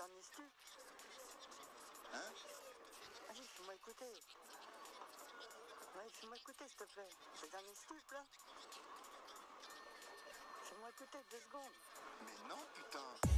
dernier stup. Hein? Vas-y, fais-moi écouter. Ouais, fais-moi écouter, s'il te plaît. C'est le dernier stup, là. Fais-moi écouter 2 secondes. Mais non, putain!